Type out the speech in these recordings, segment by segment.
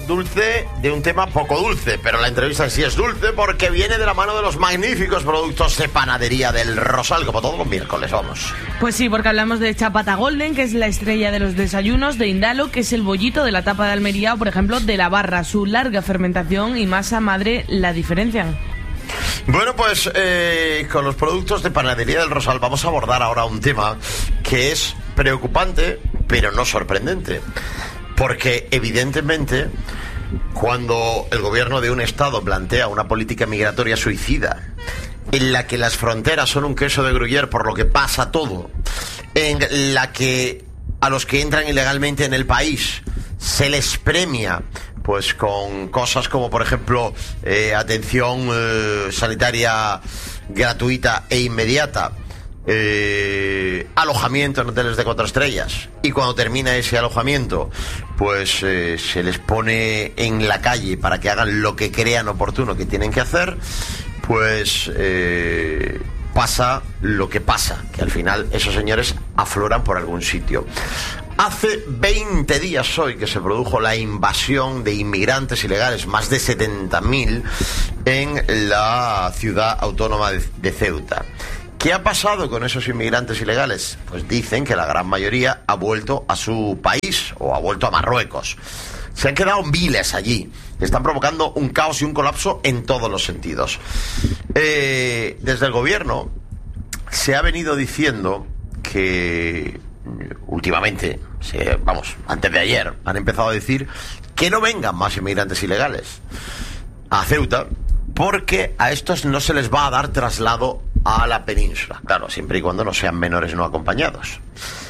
dulce de un tema poco dulce, pero la entrevista sí es dulce porque viene de la mano de los magníficos productos de Panadería del Rosal, como todos los miércoles, vamos. Pues sí, porque hablamos de Chapata Golden, que es la estrella de los desayunos, de Indalo, que es el bollito de la tapa de Almería, o por ejemplo de la Barra, su larga fermentación y masa madre la diferencian. Bueno, pues con los productos de Panadería del Rosal vamos a abordar ahora un tema que es preocupante, pero no sorprendente. Porque evidentemente cuando el gobierno de un estado plantea una política migratoria suicida, en la que las fronteras son un queso de gruyère por lo que pasa todo, en la que a los que entran ilegalmente en el país se les premia pues con cosas como por ejemplo atención sanitaria gratuita e inmediata, alojamiento en hoteles de 4 estrellas, y cuando termina ese alojamiento pues se les pone en la calle para que hagan lo que crean oportuno que tienen que hacer, pues pasa lo que pasa, que al final esos señores afloran por algún sitio. Hace 20 días hoy que se produjo la invasión de inmigrantes ilegales, más de 70.000 en la ciudad autónoma de Ceuta. ¿Qué ha pasado con esos inmigrantes ilegales? Pues dicen que la gran mayoría ha vuelto a su país o ha vuelto a Marruecos. Se han quedado miles allí. Están provocando un caos y un colapso en todos los sentidos. Desde el gobierno se ha venido diciendo que últimamente, antes de ayer, han empezado a decir que no vengan más inmigrantes ilegales a Ceuta, porque a estos no se les va a dar traslado a la península. Claro, siempre y cuando no sean menores no acompañados.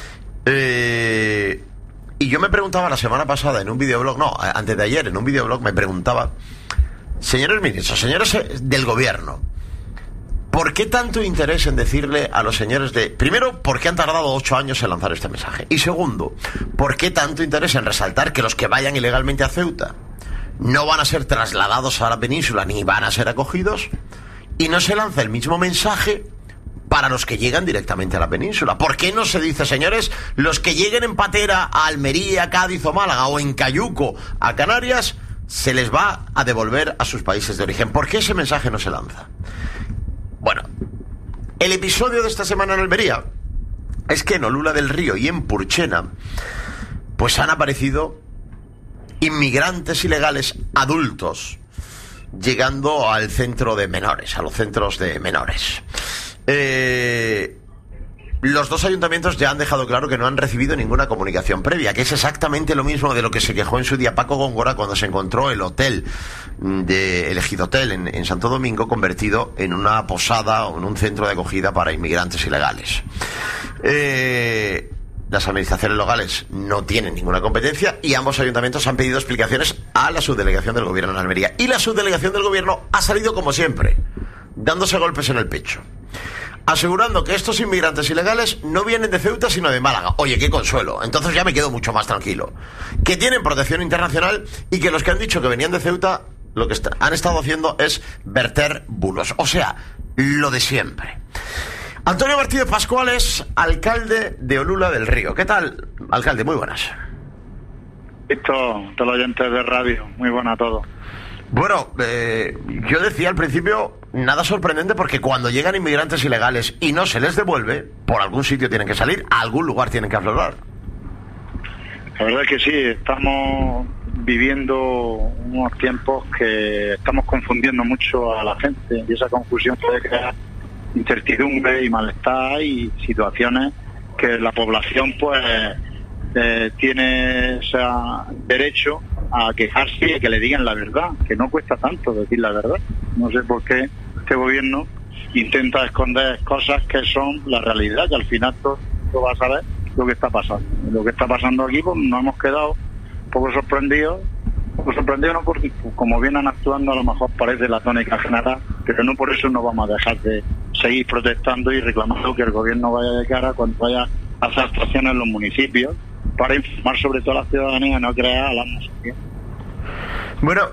Y yo me preguntaba la semana pasada en un videoblog, antes de ayer en un videoblog me preguntaba, señores ministros, señores del gobierno, ¿por qué tanto interés en decirle a los señores primero, ¿por qué han tardado 8 años en lanzar este mensaje? Y segundo, ¿por qué tanto interés en resaltar que los que vayan ilegalmente a Ceuta no van a ser trasladados a la península ni van a ser acogidos? Y no se lanza el mismo mensaje para los que llegan directamente a la península. ¿Por qué no se dice, señores, los que lleguen en patera a Almería, Cádiz o Málaga, o en cayuco a Canarias, se les va a devolver a sus países de origen? ¿Por qué ese mensaje no se lanza? Bueno, el episodio de esta semana en Almería es que en Olula del Río y en Purchena pues han aparecido inmigrantes ilegales adultos llegando al centro de menores, a los centros de menores. Los dos ayuntamientos ya han dejado claro que no han recibido ninguna comunicación previa, que es exactamente lo mismo de lo que se quejó en su día Paco Góngora cuando se encontró el hotel el Ejidotel en Santo Domingo convertido en una posada o en un centro de acogida para inmigrantes ilegales. Las administraciones locales no tienen ninguna competencia y ambos ayuntamientos han pedido explicaciones a la subdelegación del gobierno en Almería. Y la subdelegación del gobierno ha salido como siempre, dándose golpes en el pecho, asegurando que estos inmigrantes ilegales no vienen de Ceuta sino de Málaga. Oye, qué consuelo, entonces ya me quedo mucho más tranquilo. Que tienen protección internacional y que los que han dicho que venían de Ceuta lo que han estado haciendo es verter bulos. O sea, lo de siempre. Antonio Martínez Pascual es alcalde de Olula del Río. ¿Qué tal, alcalde? Muy buenas. Todos los oyentes de radio, muy buenas a todos. Bueno, yo decía al principio, nada sorprendente, porque cuando llegan inmigrantes ilegales y no se les devuelve, por algún sitio tienen que salir, a algún lugar tienen que aflorar. La verdad es que sí, estamos viviendo unos tiempos que estamos confundiendo mucho a la gente, y esa confusión puede crear incertidumbre y malestar y situaciones que la población pues tiene derecho a quejarse y que le digan la verdad, que no cuesta tanto decir la verdad. No sé por qué este gobierno intenta esconder cosas que son la realidad, que al final todo va a saber lo que está pasando. Lo que está pasando aquí, pues nos hemos quedado un poco sorprendidos no porque como vienen actuando a lo mejor parece la tónica general, pero no por eso no vamos a dejar de seguir protestando y reclamando que el gobierno vaya de cara cuando vaya a hacer actuaciones en los municipios para informar sobre todo a la ciudadanía, no crear alarmas. Bueno,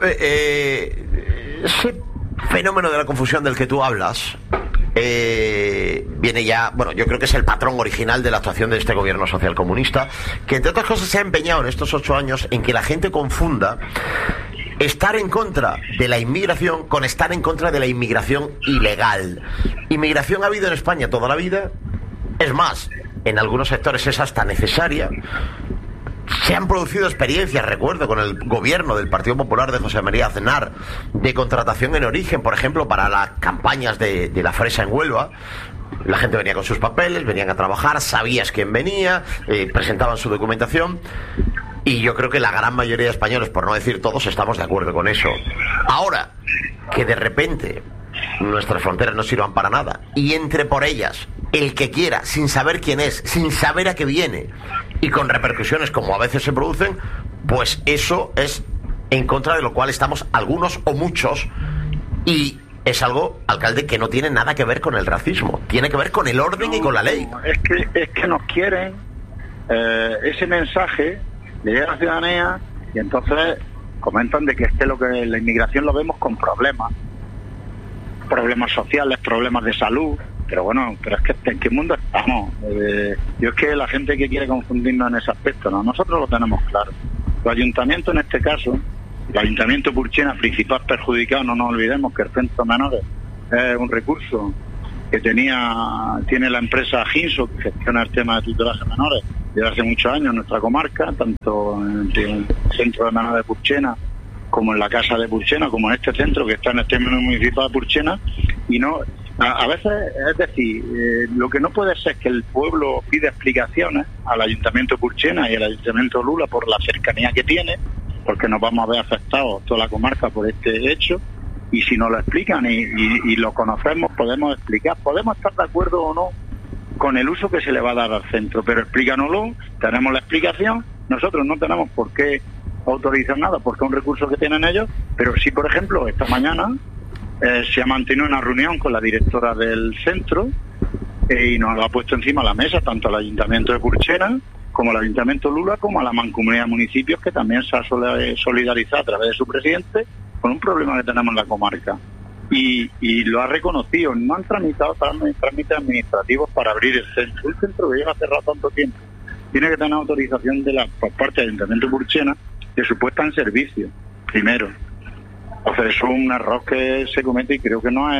ese fenómeno de la confusión del que tú hablas viene ya, bueno, yo creo que es el patrón original de la actuación de este gobierno socialcomunista, que entre otras cosas se ha empeñado en estos 8 años en que la gente confunda estar en contra de la inmigración con estar en contra de la inmigración ilegal. Inmigración ha habido en España toda la vida, es más, en algunos sectores es hasta necesaria. Se han producido experiencias, recuerdo, con el gobierno del Partido Popular de José María Aznar, de contratación en origen, por ejemplo, para las campañas de la fresa en Huelva. La gente venía con sus papeles, venían a trabajar, sabías quién venía, presentaban su documentación. Y yo creo que la gran mayoría de españoles, por no decir todos, estamos de acuerdo con eso. Ahora, que de repente nuestras fronteras no sirvan para nada y entre por ellas el que quiera, sin saber quién es, sin saber a qué viene y con repercusiones como a veces se producen, pues eso es en contra de lo cual estamos algunos o muchos, y es algo, alcalde, que no tiene nada que ver con el racismo, tiene que ver con el orden y con la ley. Es que nos quieren, ese mensaje le llega a la ciudadanía y entonces comentan de que es que la inmigración lo vemos con problemas sociales, problemas de salud. Pero bueno, pero es que ¿en qué mundo estamos? Yo es que la gente que quiere confundirnos en ese aspecto, no, nosotros lo tenemos claro. Los ayuntamientos en este caso, el ayuntamiento de Purchena, principal perjudicado, no nos olvidemos que el centro de menores es un recurso que tiene la empresa Ginso, que gestiona el tema de tutelaje de menores desde hace muchos años en nuestra comarca, tanto en el centro de menores de Purchena como en la casa de Purchena, como en este centro que está en el término municipal de Purchena. Y no, a veces, es decir, lo que no puede ser es que el pueblo pida explicaciones al Ayuntamiento de Purchena y al Ayuntamiento de Lula por la cercanía que tiene, porque nos vamos a ver afectados toda la comarca por este hecho, y si nos lo explican y lo conocemos, podemos explicar, podemos estar de acuerdo o no con el uso que se le va a dar al centro, pero explícanoslo, tenemos la explicación, nosotros no tenemos por qué autorizar nada porque es un recurso que tienen ellos, pero sí, por ejemplo, esta mañana se ha mantenido una reunión con la directora del centro y nos lo ha puesto encima de la mesa tanto al Ayuntamiento de Purchena como al Ayuntamiento de Lula como a la Mancomunidad de Municipios, que también se ha solidarizado a través de su presidente con un problema que tenemos en la comarca y lo ha reconocido. No han tramitado trámites administrativos para abrir el centro que lleva cerrado tanto tiempo. Tiene que tener autorización por parte del Ayuntamiento de Purchena de su puesta en servicio, primero. Entonces eso es un error que se comete y creo que no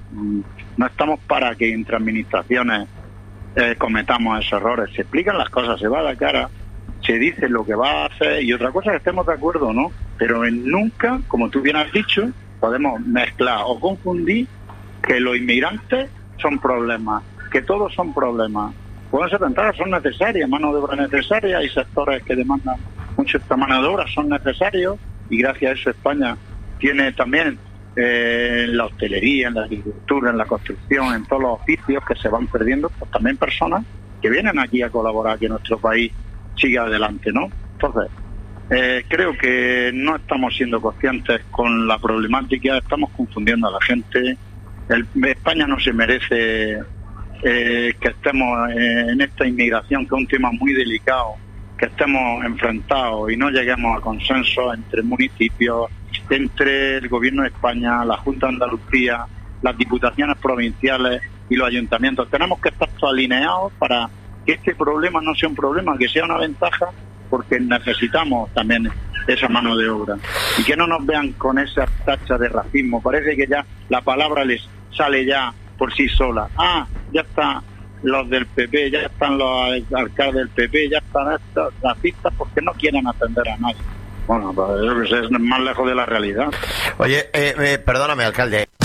estamos para que entre administraciones cometamos esos errores. Se explican las cosas, se va a la cara, se dice lo que va a hacer, y otra cosa es que estemos de acuerdo o no, pero nunca, como tú bien has dicho, podemos mezclar o confundir que los inmigrantes son problemas, que todos son problemas. Pueden ser entradas, son necesarias, mano de obra necesaria, hay sectores que demandan mucho esta mano de obra, son necesarios, y gracias a eso España tiene también en la hostelería, en la agricultura, en la construcción, en todos los oficios que se van perdiendo, pues también personas que vienen aquí a colaborar, que nuestro país siga adelante, ¿no? Entonces, creo que no estamos siendo conscientes con la problemática, estamos confundiendo a la gente. España no se merece que estemos en esta inmigración, que es un tema muy delicado, que estemos enfrentados y no lleguemos a consenso entre municipios, entre el Gobierno de España, la Junta de Andalucía, las diputaciones provinciales y los ayuntamientos. Tenemos que estar todos alineados para que este problema no sea un problema, que sea una ventaja, porque necesitamos también esa mano de obra. Y que no nos vean con esa tacha de racismo. Parece que ya la palabra les sale ya por sí sola. Ya están los del PP, ya están los alcaldes del PP, ya están estos racistas porque no quieren atender a nadie. Bueno, pues es más lejos de la realidad. Oye, perdóname, alcalde.